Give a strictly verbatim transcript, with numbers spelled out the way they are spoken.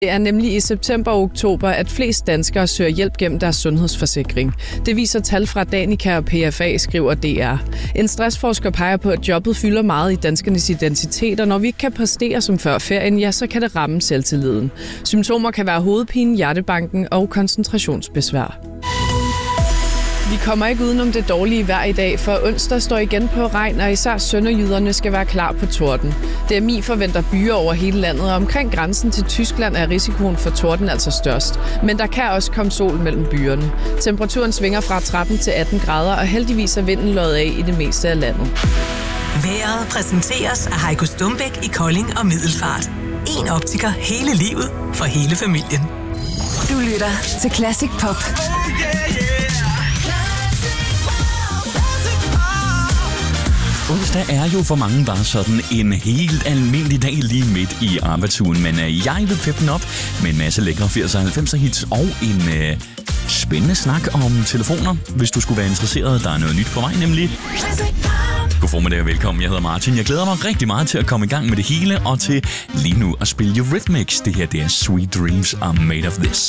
Det er nemlig i september og oktober, at flest danskere søger hjælp gennem deres sundhedsforsikring. Det viser tal fra Danica og P F A, skriver D R. En stressforsker peger på, at jobbet fylder meget i danskernes identitet, og når vi ikke kan præstere som før ferien, ja, så kan det ramme selvtilliden. Symptomer kan være hovedpine, hjertebanken og koncentrationsbesvær. Vi kommer ikke udenom det dårlige vejr i dag, for onsdag står igen på regn, og især sønderjyderne skal være klar på torden. D M I forventer byer over hele landet, og omkring grænsen til Tyskland er risikoen for torden altså størst. Men der kan også komme sol mellem byerne. Temperaturen svinger fra tretten til atten grader, og heldigvis er vinden løjet af i det meste af landet. Vejret præsenteres af Heiko Stumbæk i Kolding og Middelfart. En optiker hele livet for hele familien. Du lytter til Classic Pop. Onsdag er jo for mange bare sådan en helt almindelig dag lige midt i arbejdsugen, men øh, jeg vil peppe den op med en masse lækre firserne og halvfemser hits og en øh, spændende snak om telefoner, hvis du skulle være interesseret. Der er noget nyt på vej nemlig. God formiddag og velkommen. Jeg hedder Martin. Jeg glæder mig rigtig meget til at komme i gang med det hele og til lige nu at spille Eurythmics. Det her det er Sweet Dreams Are Made of This.